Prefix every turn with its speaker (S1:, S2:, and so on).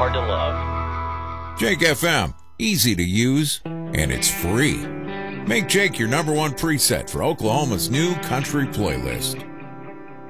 S1: hard to love.
S2: Jake FM, easy to use, and it's free. Make Jake your number one preset for Oklahoma's new country playlist.